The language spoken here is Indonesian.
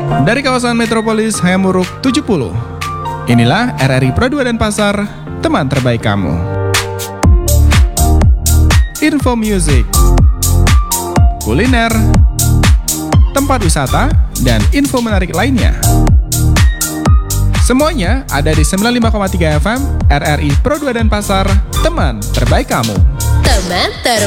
Dari kawasan metropolis Hayamuruk 70, inilah RRI Pro 2 Denpasar, teman terbaik kamu. Info music, kuliner, tempat wisata, dan info menarik lainnya. Semuanya ada di 95,3 FM RRI Pro 2 Denpasar, teman terbaik kamu. Teman terbaik.